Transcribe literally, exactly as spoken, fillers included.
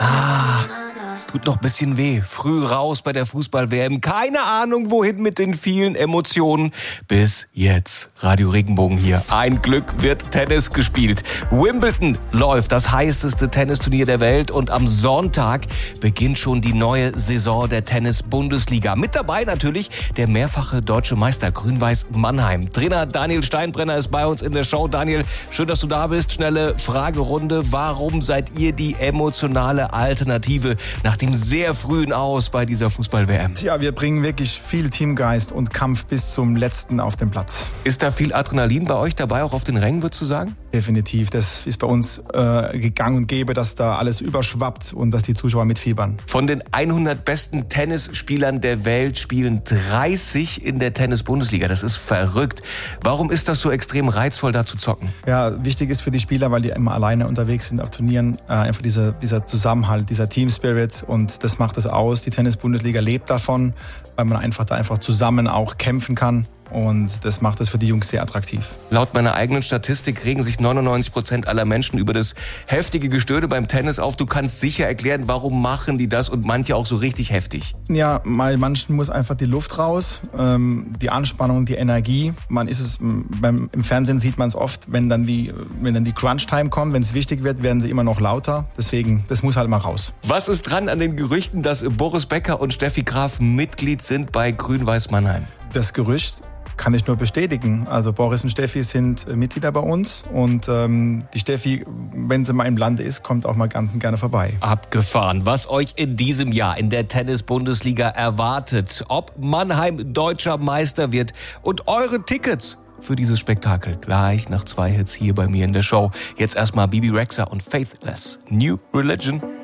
Ah, tut noch ein bisschen weh. Früh raus bei der Fußball-W M. Keine Ahnung, wohin mit den vielen Emotionen. Bis jetzt. Radio Regenbogen hier. Ein Glück wird Tennis gespielt. Wimbledon läuft, das heißeste Tennisturnier der Welt. Und am Sonntag beginnt schon die neue Saison der Tennis-Bundesliga. Mit dabei natürlich der mehrfache deutsche Meister Grün-Weiß Mannheim. Trainer Daniel Steinbrenner ist bei uns in der Show. Daniel, schön, dass du da bist. Schnelle Fragerunde. Warum seid ihr die emotionale Alternative nach dem sehr frühen Aus bei dieser Fußball-W M? Tja, wir bringen wirklich viel Teamgeist und Kampf bis zum Letzten auf den Platz. Ist da viel Adrenalin bei euch dabei, auch auf den Rängen, würdest du sagen? Definitiv. Das ist bei uns äh, gang und gäbe, dass da alles überschwappt und dass die Zuschauer mitfiebern. Von den hundert besten Tennisspielern der Welt spielen dreißig in der Tennis-Bundesliga. Das ist verrückt. Warum ist das so extrem reizvoll, da zu zocken? Ja, wichtig ist für die Spieler, weil die immer alleine unterwegs sind auf Turnieren, äh, einfach dieser, dieser Zusammenhalt, dieser Team-Spirit, und das macht es aus. Die Tennis-Bundesliga lebt davon, weil man einfach da einfach zusammen auch kämpfen kann. Und das macht es für die Jungs sehr attraktiv. Laut meiner eigenen Statistik regen sich neunundneunzig Prozent aller Menschen über das heftige Gestöhne beim Tennis auf. Du kannst sicher erklären, warum machen die das und manche auch so richtig heftig? Ja, bei manchen muss einfach die Luft raus, ähm, die Anspannung, die Energie. Man ist es beim, im Fernsehen sieht man es oft, wenn dann die, wenn dann die Crunch-Time kommt, wenn es wichtig wird, werden sie immer noch lauter. Deswegen, das muss halt mal raus. Was ist dran an den Gerüchten, dass Boris Becker und Steffi Graf Mitglied sind bei Grün-Weiß Mannheim? Das Gerücht kann ich nur bestätigen. Also Boris und Steffi sind äh, Mitglieder bei uns und ähm, die Steffi, wenn sie mal im Lande ist, kommt auch mal ganz gerne vorbei. Abgefahren, was euch in diesem Jahr in der Tennis-Bundesliga erwartet, ob Mannheim deutscher Meister wird und eure Tickets für dieses Spektakel gleich nach zwei Hits hier bei mir in der Show. Jetzt erstmal Bibi Rexha und Faithless, New Religion.